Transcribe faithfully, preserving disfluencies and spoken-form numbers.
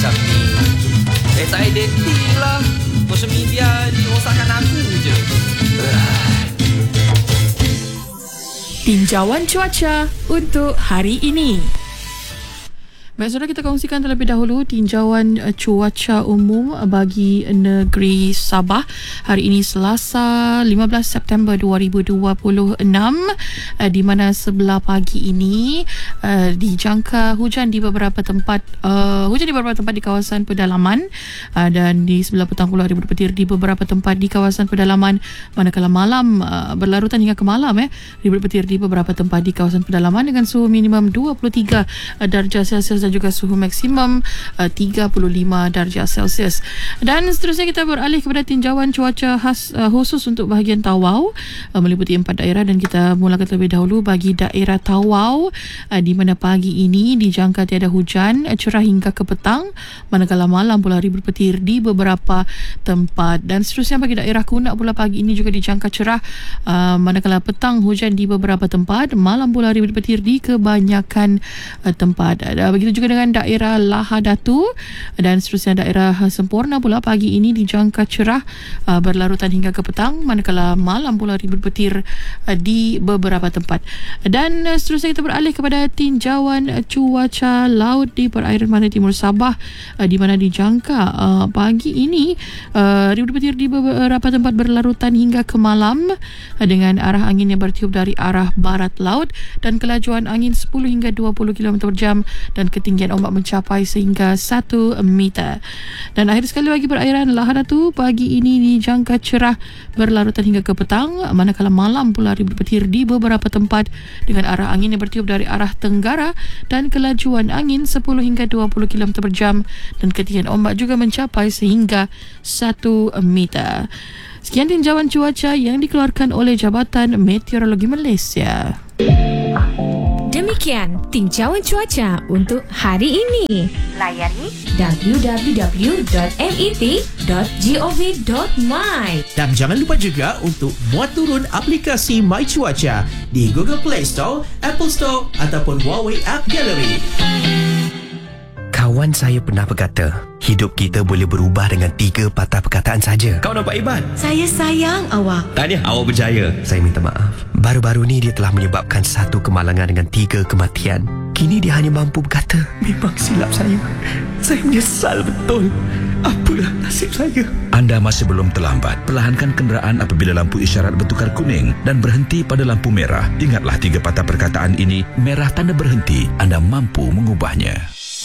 macam ni. Eh, saya dating lah. Social media dirosakkan aku je. Tinjauan cuaca untuk hari ini. Baik, saudara, kita kongsikan terlebih dahulu tinjauan uh, cuaca umum bagi negeri Sabah hari ini Selasa lima belas September dua ribu dua puluh enam, uh, di mana sebelah pagi ini uh, dijangka hujan di beberapa tempat uh, hujan di beberapa tempat di kawasan pedalaman, uh, dan di sebelah petang pula ribut petir di beberapa tempat di kawasan pedalaman, manakala malam uh, berlarutan hingga ke malam eh ribut petir di beberapa tempat di kawasan pedalaman dengan suhu minimum dua puluh tiga uh, darjah Celsius dan juga suhu maksimum uh, tiga puluh lima darjah Celsius. Dan seterusnya kita beralih kepada tinjauan cuaca khas uh, khusus untuk bahagian Tawau, uh, meliputi empat daerah, dan kita mulakan terlebih dahulu bagi daerah Tawau, uh, di mana pagi ini dijangka tiada hujan, uh, cerah hingga ke petang, manakala malam pula ribut petir di beberapa tempat. Dan seterusnya bagi daerah Kunak pula pagi ini juga dijangka cerah, uh, manakala petang hujan di beberapa tempat, malam pula ribut petir di kebanyakan uh, tempat. Uh, begitu juga dengan daerah Lahadatu, dan seterusnya daerah Semporna pula pagi ini dijangka cerah uh, berlarutan hingga ke petang, manakala malam pula ribut petir uh, di beberapa tempat. Dan uh, seterusnya kita beralih kepada tinjauan uh, cuaca laut di perairan pantai timur Sabah, uh, di mana dijangka uh, pagi ini uh, ribut petir di beberapa tempat berlarutan hingga ke malam, uh, dengan arah angin yang bertiup dari arah barat laut dan kelajuan angin sepuluh hingga dua puluh kilometer per jam, dan ketinggian ombak mencapai sehingga satu meter. Dan akhir sekali bagi perairan Lahadatu, pagi ini dijangka cerah berlarutan hingga ke petang, manakala malam pula ribut petir di beberapa tempat dengan arah angin yang bertiup dari arah tenggara dan kelajuan angin sepuluh hingga dua puluh kilometer per jam, dan ketinggian ombak juga mencapai sehingga satu meter. Sekian tinjauan cuaca yang dikeluarkan oleh Jabatan Meteorologi Malaysia. Demikian tinjauan cuaca untuk hari ini. Layari w w w dot met dot gov dot my. Dan jangan lupa juga untuk muat turun aplikasi My Cuaca di Google Play Store, Apple Store ataupun Huawei App Gallery. Kawan saya pernah berkata, hidup kita boleh berubah dengan tiga patah perkataan saja. Kau nampak hebat? Saya sayang awak. Tahniah, awak berjaya. Saya minta maaf. Baru-baru ni dia telah menyebabkan satu kemalangan dengan tiga kematian. Kini dia hanya mampu berkata, memang silap saya. Saya menyesal betul. Apalah nasib saya. Anda masih belum terlambat. Perlahankan kenderaan apabila lampu isyarat bertukar kuning dan berhenti pada lampu merah. Ingatlah tiga patah perkataan ini. Merah tanda berhenti. Anda mampu mengubahnya.